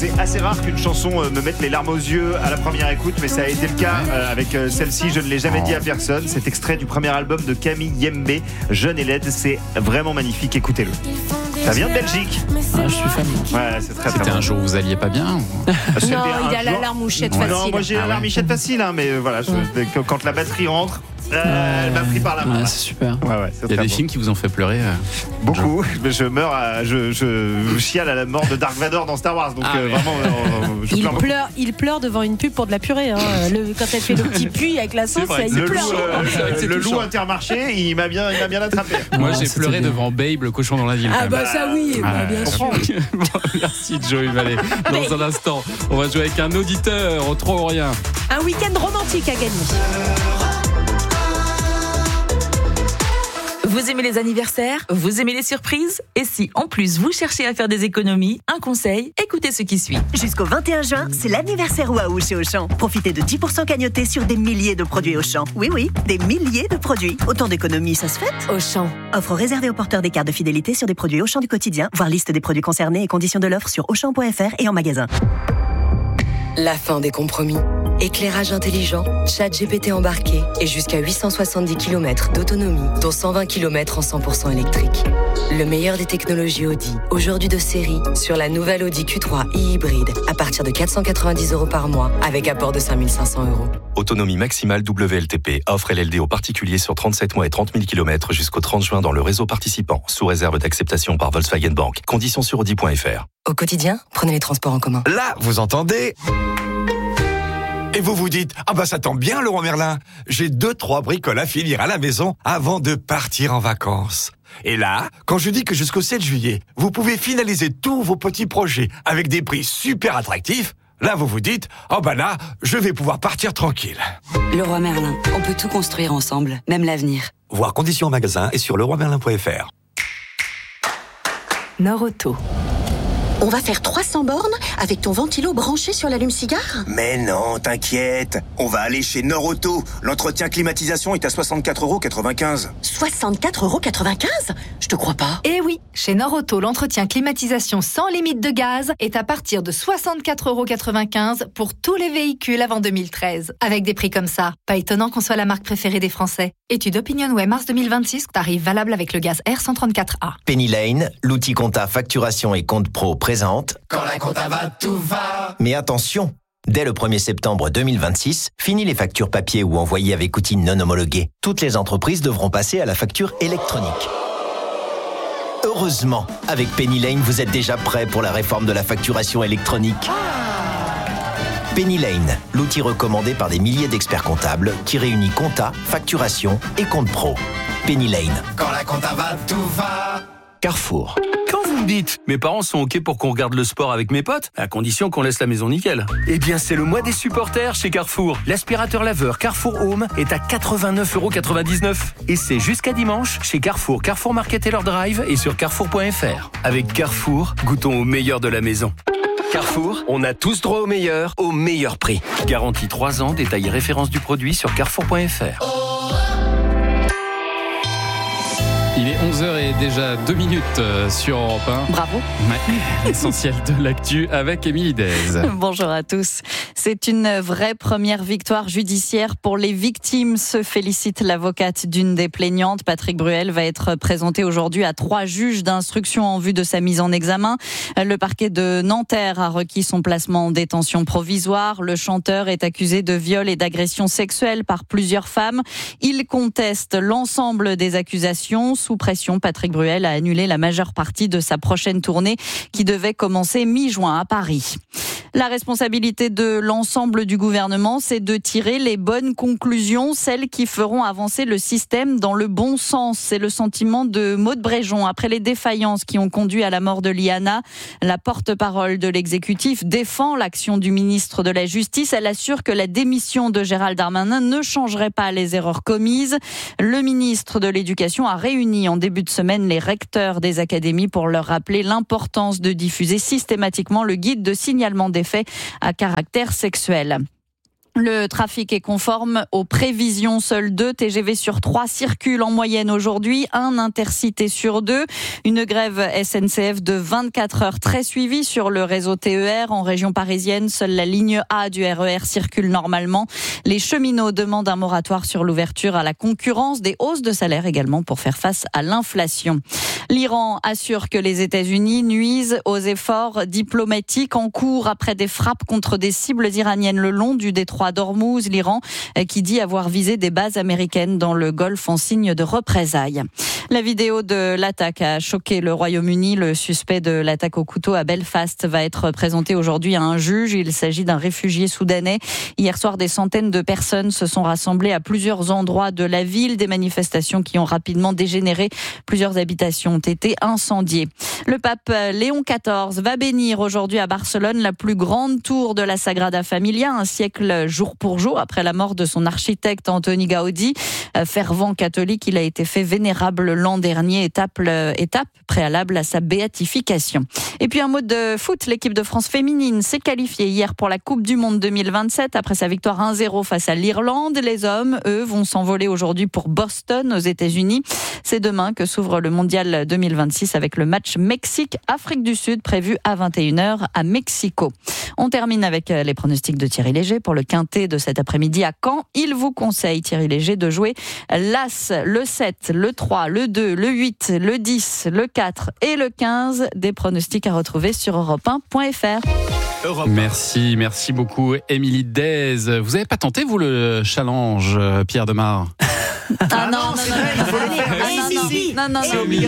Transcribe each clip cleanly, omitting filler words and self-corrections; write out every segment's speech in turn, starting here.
C'est assez rare qu'une chanson me mette les larmes aux yeux à la première écoute, mais ça a été le cas avec celle-ci. Je ne l'ai jamais dit à personne. Cet extrait du premier album de Camille Yembe, Jeune et laide, c'est vraiment magnifique. Écoutez-le. Ça vient de Belgique. Ah, je suis fan. Ouais, c'est très C'était bon. un jour où vous alliez pas bien Non, il a la larmouchette facile. Non, moi j'ai la larmichette facile, hein, mais voilà, quand la batterie rentre, elle m'a pris par la main. Ouais, c'est super. Ouais, c'est Il y a très des bon. films qui vous ont fait pleurer. Beaucoup. Je meurs, je chiale à la mort de Dark Vador dans Star Wars. Donc vraiment, je pleure beaucoup. Il pleure devant une pub pour de la purée. Hein. Quand elle fait le petit puits avec la sauce, vrai, il Le pleure. loup Intermarché, il m'a bien attrapé. Moi, j'ai c'était pleuré bien. devant Babe, le cochon dans la ville. Ah quand même. bah ça oui, bien sûr. Bon, merci Joey Vallée. Dans un instant, on va jouer avec un auditeur au trop ou rien. Un week-end romantique à gagner. Vous aimez les anniversaires? Vous aimez les surprises? Et si, en plus, vous cherchez à faire des économies, un conseil, écoutez ce qui suit. Jusqu'au 21 juin, c'est l'anniversaire Waouh chez Auchan. Profitez de 10% cagnotés sur des milliers de produits Auchan. Oui, des milliers de produits. Autant d'économies, ça se fait? Auchan. Offre réservée aux porteurs des cartes de fidélité sur des produits Auchan du quotidien. Voir liste des produits concernés et conditions de l'offre sur Auchan.fr et en magasin. La fin des compromis. Éclairage intelligent, ChatGPT embarqué et jusqu'à 870 km d'autonomie, dont 120 km en 100% électrique. Le meilleur des technologies Audi, aujourd'hui de série, sur la nouvelle Audi Q3 e-hybride, à partir de 490 € par mois, avec apport de 5 500 €. Autonomie maximale WLTP. Offre LLD aux particuliers sur 37 mois et 30 000 km jusqu'au 30 juin dans le réseau participant, sous réserve d'acceptation par Volkswagen Bank. Conditions sur Audi.fr. Au quotidien, prenez les transports en commun. Là, vous entendez ? Et vous vous dites, ah bah ça tombe bien Leroy Merlin, j'ai 2-3 bricoles à finir à la maison avant de partir en vacances. Et là, quand je dis que jusqu'au 7 juillet, vous pouvez finaliser tous vos petits projets avec des prix super attractifs, là vous vous dites, oh bah là, je vais pouvoir partir tranquille. Leroy Merlin, on peut tout construire ensemble, même l'avenir. Voir conditions en magasin et sur leroymerlin.fr. Nord-Auto. On va faire 300 bornes avec ton ventilo branché sur l'allume-cigare ? Mais non, t'inquiète. On va aller chez Nord-Auto. L'entretien climatisation est à 64,95 €. 64,95 €? Je te crois pas. Eh oui, chez Nord-Auto, l'entretien climatisation sans limite de gaz est à partir de 64,95 € pour tous les véhicules avant 2013. Avec des prix comme ça, pas étonnant qu'on soit la marque préférée des Français. Étude OpinionWay mars 2026, tarif valable avec le gaz R134A. Penny Lane, l'outil compta facturation et compte pro présente. Quand la compta va, tout va. Mais attention, dès le 1er septembre 2026, fini les factures papier ou envoyées avec outils non homologués. Toutes les entreprises devront passer à la facture électronique. Heureusement, avec Penny Lane, vous êtes déjà prêt pour la réforme de la facturation électronique. Penny Lane, l'outil recommandé par des milliers d'experts comptables qui réunit compta, facturation et compte pro. Penny Lane. Quand la compta va, tout va. Carrefour. Quand vous me dites, mes parents sont OK pour qu'on regarde le sport avec mes potes, à condition qu'on laisse la maison nickel. Eh bien, c'est le mois des supporters chez Carrefour. L'aspirateur laveur Carrefour Home est à 89,99 €. Et c'est jusqu'à dimanche chez Carrefour, Carrefour Market et leur drive et sur carrefour.fr. Avec Carrefour, goûtons au meilleur de la maison. Carrefour, on a tous droit au meilleur prix. Garantie 3 ans, détail et référence du produit sur carrefour.fr. Il est 11h et déjà 2 minutes sur Europe 1. Bravo. Ouais, l'essentiel de l'actu avec Émilie Dez. Bonjour à tous. C'est une vraie première victoire judiciaire pour les victimes, se félicite l'avocate d'une des plaignantes. Patrick Bruel va être présenté aujourd'hui à 3 juges d'instruction en vue de sa mise en examen. Le parquet de Nanterre a requis son placement en détention provisoire. Le chanteur est accusé de viol et d'agression sexuelle par plusieurs femmes. Il conteste l'ensemble des accusations. Sous pression, Patrick Bruel a annulé la majeure partie de sa prochaine tournée qui devait commencer mi-juin à Paris. La responsabilité de l'ensemble du gouvernement, c'est de tirer les bonnes conclusions, celles qui feront avancer le système dans le bon sens. C'est le sentiment de Maud Bréjon. Après les défaillances qui ont conduit à la mort de Liana, la porte-parole de l'exécutif défend l'action du ministre de la Justice. Elle assure que la démission de Gérald Darmanin ne changerait pas les erreurs commises. Le ministre de l'Éducation a réuni en début de semaine les recteurs des académies pour leur rappeler l'importance de diffuser systématiquement le guide de signalement des faits à caractère sexuel. Le trafic est conforme aux prévisions. Seuls 2 TGV sur 3 circulent en moyenne aujourd'hui, 1 intercité sur 2. Une grève SNCF de 24 heures très suivie sur le réseau TER. En région parisienne, seule la ligne A du RER circule normalement. Les cheminots demandent un moratoire sur l'ouverture à la concurrence, des hausses de salaire également pour faire face à l'inflation. L'Iran assure que les États-Unis nuisent aux efforts diplomatiques en cours après des frappes contre des cibles iraniennes le long du détroit d'Ormuz, l'Iran qui dit avoir visé des bases américaines dans le Golfe en signe de représailles. La vidéo de l'attaque a choqué le Royaume-Uni. Le suspect de l'attaque au couteau à Belfast va être présenté aujourd'hui à un juge. Il s'agit d'un réfugié soudanais. Hier soir, des centaines de personnes se sont rassemblées à plusieurs endroits de la ville. Des manifestations qui ont rapidement dégénéré. Plusieurs habitations ont été incendiées. Le pape Léon XIV va bénir aujourd'hui à Barcelone la plus grande tour de la Sagrada Familia, un siècle jour pour jour après la mort de son architecte Antoni Gaudi. Fervent catholique, il a été fait vénérable l'an dernier, étape préalable à sa béatification. Et puis un mot de foot, l'équipe de France féminine s'est qualifiée hier pour la Coupe du Monde 2027 après sa victoire 1-0 face à l'Irlande. Les hommes, eux, vont s'envoler aujourd'hui pour Boston aux États-Unis. C'est demain que s'ouvre le Mondial 2026 avec le match Mexique-Afrique du Sud prévu à 21h à Mexico. On termine avec les pronostics de Thierry Léger pour le quintet de cet après-midi à Caen. Il vous conseille, Thierry Léger, de jouer l'As, le 7, le 3, le 2, le 8, le 10, le 4 et le 15. Des pronostics à retrouver sur europe1.fr. Merci beaucoup, Émilie Dez. Vous n'avez pas tenté, vous, le challenge, Pierre Demar? Ah non, c'est vrai, il faut le faire. Non,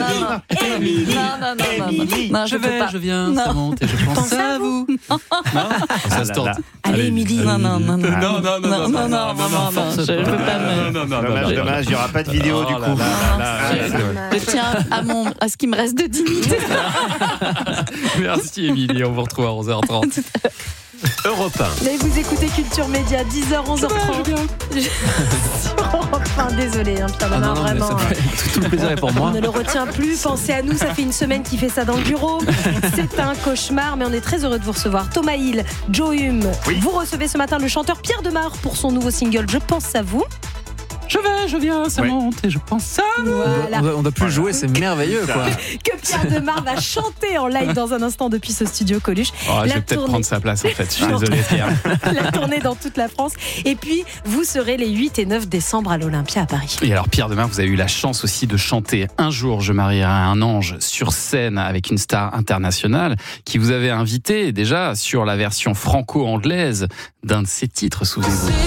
je viens, ça monte et je pense à vous. Non, ça se tente. Allez, Émilie. Non, je veux pas. Dommage, il n'y aura pas de vidéo du coup. Je tiens à ce qui me reste de dignité. Merci, Émilie. On vous retrouve à 11h30. Europe 1. Mais vous écoutez Culture Média, 10h, 11h30. Sur Europe 1, désolé, Pierre Demar, vraiment. Tout le plaisir est pour moi. On ne le retient plus. Pensez à nous, ça fait une semaine qu'il fait ça dans le bureau. C'est un cauchemar, mais on est très heureux de vous recevoir. Thomas Hill, Joe Hume. Oui. Vous recevez ce matin le chanteur Pierre Demar pour son nouveau single Je pense à vous. Je viens, ça monte et je pense à vous. Voilà. On doit plus jouer, c'est merveilleux, quoi. Que Pierre Demar va chanter en live dans un instant depuis ce studio Coluche. Je vais peut-être prendre sa place, en fait. Je suis désolé, Pierre. La tournée dans toute la France. Et puis, vous serez les 8 et 9 décembre à l'Olympia à Paris. Et alors, Pierre Demar, vous avez eu la chance aussi de chanter Un jour, je marierai un ange sur scène avec une star internationale qui vous avait invité déjà sur la version franco-anglaise d'un de ses titres, souvenez-vous.